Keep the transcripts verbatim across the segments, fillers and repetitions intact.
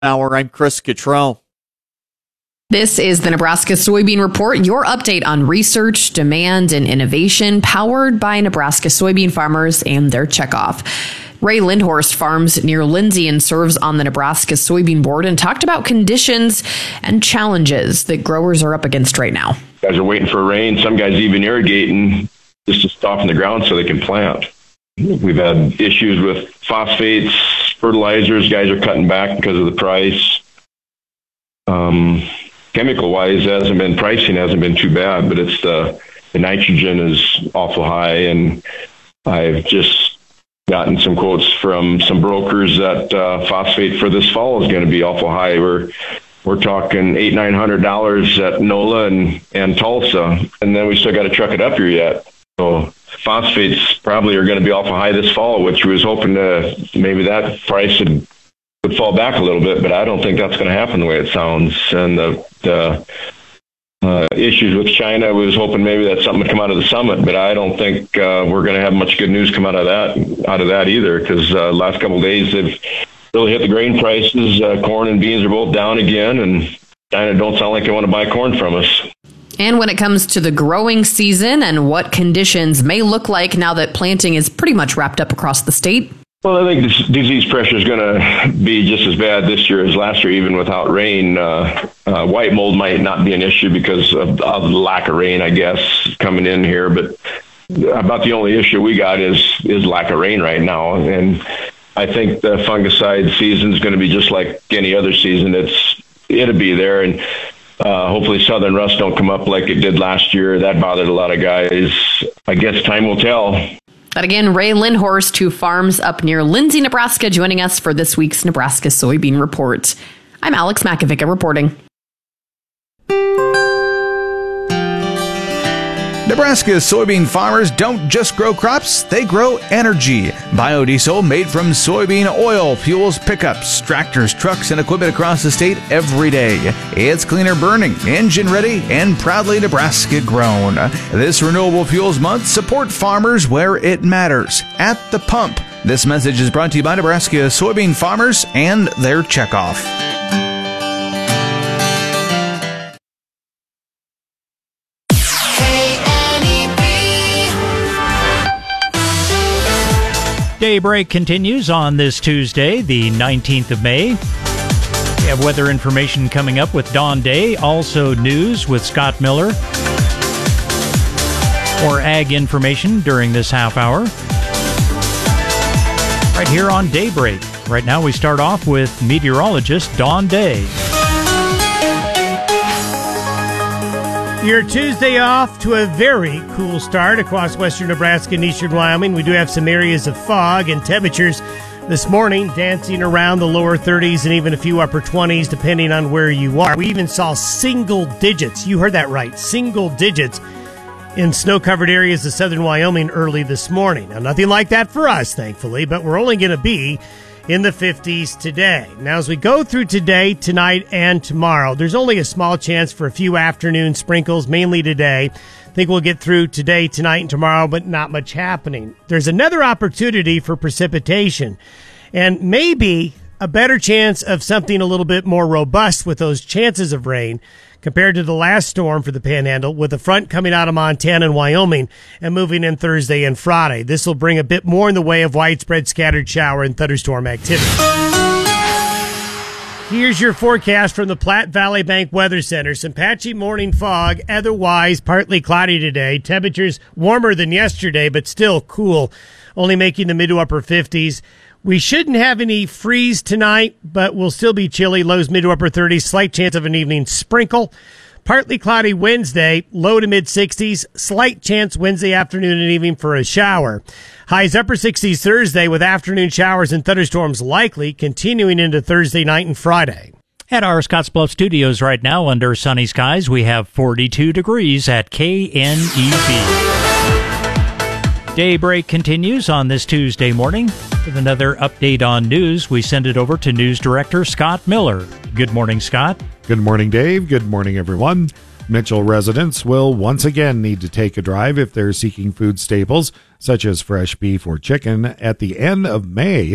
Hour, I'm Chris Cottrell. This is the Nebraska Soybean Report, your update on research, demand, and innovation powered by Nebraska soybean farmers and their checkoff. Ray Lindhorst farms near Lindsay and serves on the Nebraska Soybean Board and talked about conditions and challenges that growers are up against right now. Guys are waiting for rain. Some guys even irrigating just to soften the ground so they can plant. We've had issues with phosphates, fertilizers. Guys are cutting back because of the price. Um, Chemical-wise, hasn't been pricing hasn't been too bad, but it's the the nitrogen is awful high, and I've just gotten some quotes from some brokers that uh, phosphate for this fall is going to be awful high. We're we're talking eight nine hundred dollars at NOLA and and Tulsa, and then we still got to truck it up here yet. So phosphates probably are going to be awful high this fall, which we was hoping to maybe that price would. would fall back a little bit, but I don't think that's going to happen the way it sounds. And the, the uh, issues with China, I was hoping maybe that something would come out of the summit, but I don't think uh, we're going to have much good news come out of that out of that either, because uh, last couple of days they've really hit the grain prices. Uh, corn and beans are both down again, and China don't sound like they want to buy corn from us. And when it comes to the growing season and what conditions may look like now that planting is pretty much wrapped up across the state, well, I think this disease pressure is going to be just as bad this year as last year, even without rain. Uh, uh, white mold might not be an issue because of, of the lack of rain, I guess, coming in here. But about the only issue we got is is lack of rain right now. And I think the fungicide season is going to be just like any other season. It's it'll be there, and uh, hopefully southern rust don't come up like it did last year. That bothered a lot of guys. I guess time will tell. That again, Ray Lindhorst, who farms up near Lindsay, Nebraska, joining us for this week's Nebraska Soybean Report. I'm Alex Makovica reporting. Nebraska's soybean farmers don't just grow crops, they grow energy. Biodiesel made from soybean oil fuels pickups, tractors, trucks, and equipment across the state every day. It's cleaner burning, engine ready, and proudly Nebraska grown. This Renewable Fuels Month, support farmers where it matters, at the pump. This message is brought to you by Nebraska soybean farmers and their checkoff. Daybreak continues on this Tuesday, the nineteenth of May. We have weather information coming up with Dawn Day, also news with Scott Miller. Or ag information during this half hour. Right here on Daybreak. Right now we start off with meteorologist Dawn Day. Your Tuesday off to a very cool start across western Nebraska and eastern Wyoming. We do have some areas of fog and temperatures this morning dancing around the lower thirties and even a few upper twenties depending on where you are. We even saw single digits. You heard that right. Single digits in snow-covered areas of southern Wyoming early this morning. Now, nothing like that for us, thankfully, but we're only going to be in the fifties today. Now, as we go through today, tonight, and tomorrow, there's only a small chance for a few afternoon sprinkles, mainly today. I think we'll get through today, tonight, and tomorrow, but not much happening. There's another opportunity for precipitation, and maybe a better chance of something a little bit more robust with those chances of rain compared to the last storm for the Panhandle, with a front coming out of Montana and Wyoming and moving in Thursday and Friday. This will bring a bit more in the way of widespread scattered shower and thunderstorm activity. Here's your forecast from the Platte Valley Bank Weather Center. Some patchy morning fog, otherwise partly cloudy today. Temperatures warmer than yesterday, but still cool, only making the mid to upper fifties. We shouldn't have any freeze tonight, but we'll still be chilly. Lows mid to upper thirties. Slight chance of an evening sprinkle. Partly cloudy Wednesday. Low to mid sixties. Slight chance Wednesday afternoon and evening for a shower. Highs upper sixties Thursday with afternoon showers and thunderstorms likely continuing into Thursday night and Friday. At our Scottsbluff studios right now under sunny skies, we have forty-two degrees at K N E P. Daybreak continues on this Tuesday morning. With another update on news, we send it over to News Director Scott Miller. Good morning, Scott. Good morning, Dave. Good morning, everyone. Mitchell residents will once again need to take a drive if they're seeking food staples, such as fresh beef or chicken, at the end of May.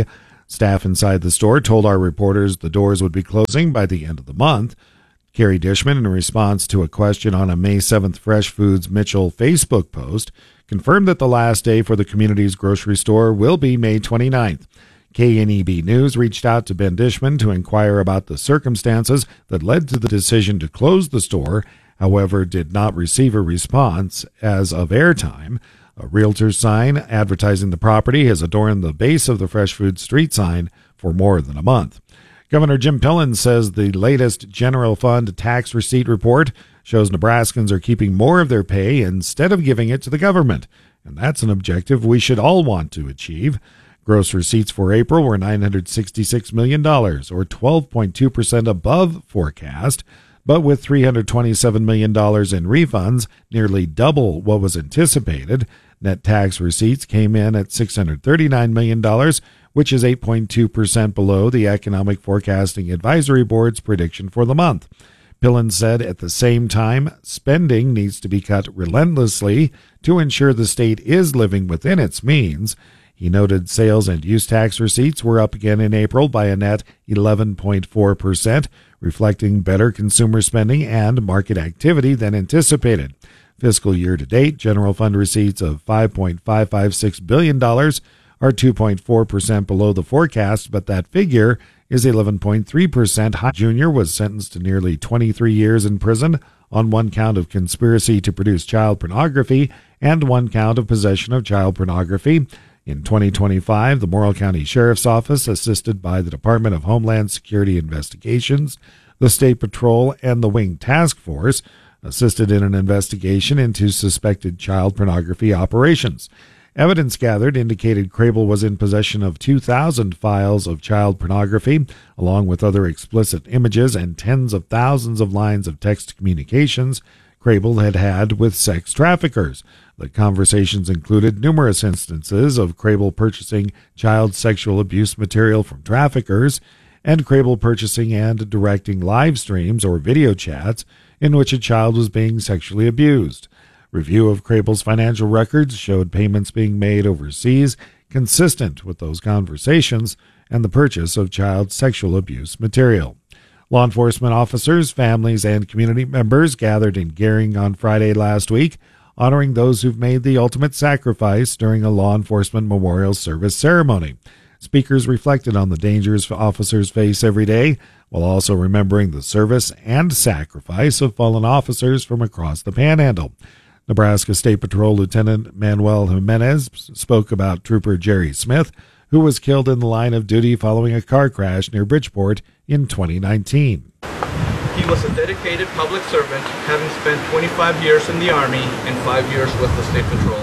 Staff inside the store told our reporters the doors would be closing by the end of the month. Carrie Dishman, in response to a question on a May seventh Fresh Foods Mitchell Facebook post, confirmed that the last day for the community's grocery store will be May twenty-ninth. K N E B News reached out to Ben Dishman to inquire about the circumstances that led to the decision to close the store, however, did not receive a response as of airtime. A realtor's sign advertising the property has adorned the base of the Fresh Food Street sign for more than a month. Governor Jim Pillen says the latest general fund tax receipt report shows Nebraskans are keeping more of their pay instead of giving it to the government, and that's an objective we should all want to achieve. Gross receipts for April were nine hundred sixty-six million dollars, or twelve point two percent above forecast, but with three hundred twenty-seven million dollars in refunds, nearly double what was anticipated. Net tax receipts came in at six hundred thirty-nine million dollars, which is eight point two percent below the Economic Forecasting Advisory Board's prediction for the month. Pillen said at the same time, spending needs to be cut relentlessly to ensure the state is living within its means. He noted sales and use tax receipts were up again in April by a net eleven point four percent, reflecting better consumer spending and market activity than anticipated. Fiscal year to date, general fund receipts of five point five five six billion dollars are two point four percent below the forecast, but that figure is eleven point three percent high. Junior was sentenced to nearly twenty-three years in prison on one count of conspiracy to produce child pornography and one count of possession of child pornography. In twenty twenty-five, the Morrill County Sheriff's Office, assisted by the Department of Homeland Security Investigations, the State Patrol, and the Wing Task Force, assisted in an investigation into suspected child pornography operations. Evidence gathered indicated Crable was in possession of two thousand files of child pornography, along with other explicit images and tens of thousands of lines of text communications Crable had had with sex traffickers. The conversations included numerous instances of Crable purchasing child sexual abuse material from traffickers, and Crable purchasing and directing live streams or video chats in which a child was being sexually abused. Review of Crable's financial records showed payments being made overseas consistent with those conversations and the purchase of child sexual abuse material. Law enforcement officers, families, and community members gathered in Gering on Friday last week, honoring those who've made the ultimate sacrifice during a law enforcement memorial service ceremony. Speakers reflected on the dangers officers face every day, while also remembering the service and sacrifice of fallen officers from across the Panhandle. Nebraska State Patrol Lieutenant Manuel Jimenez spoke about Trooper Jerry Smith, who was killed in the line of duty following a car crash near Bridgeport in twenty nineteen. He was a dedicated public servant, having spent twenty-five years in the Army and five years with the State Patrol.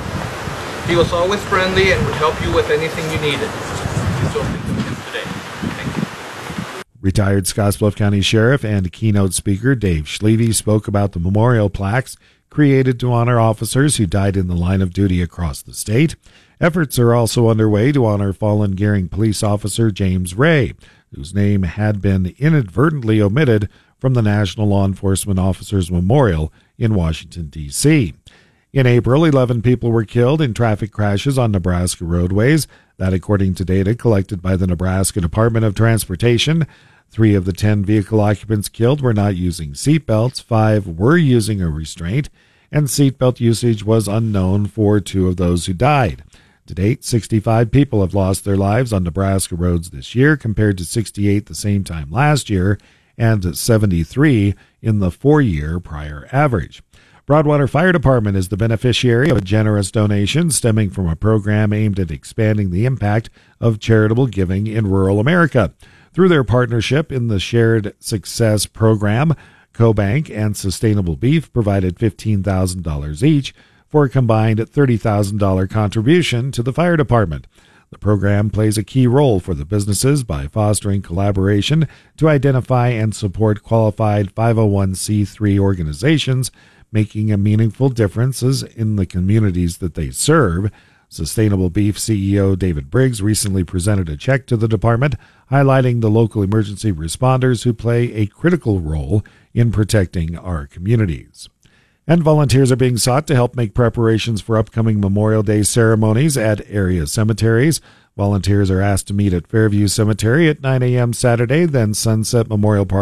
He was always friendly and would help you with anything you needed. Please don't think of him today. Thank you. Retired Scottsbluff County Sheriff and keynote speaker Dave Schleve spoke about the memorial plaques created to honor officers who died in the line of duty across the state. Efforts are also underway to honor fallen Gering police officer James Ray, whose name had been inadvertently omitted from the National Law Enforcement Officers Memorial in Washington, D C In April, eleven people were killed in traffic crashes on Nebraska roadways. That according to data collected by the Nebraska Department of Transportation. Three of the ten vehicle occupants killed were not using seatbelts, five were using a restraint, and seatbelt usage was unknown for two of those who died. To date, sixty-five people have lost their lives on Nebraska roads this year, compared to sixty-eight the same time last year, and seventy-three in the four-year prior average. Broadwater Fire Department is the beneficiary of a generous donation stemming from a program aimed at expanding the impact of charitable giving in rural America. Through their partnership in the Shared Success Program, CoBank and Sustainable Beef provided fifteen thousand dollars each for a combined thirty thousand dollars contribution to the fire department. The program plays a key role for the businesses by fostering collaboration to identify and support qualified five oh one c three organizations, making a meaningful differences in the communities that they serve. Sustainable Beef C E O David Briggs recently presented a check to the department, highlighting the local emergency responders who play a critical role in protecting our communities. And volunteers are being sought to help make preparations for upcoming Memorial Day ceremonies at area cemeteries. Volunteers are asked to meet at Fairview Cemetery at nine a.m. Saturday, then Sunset Memorial Park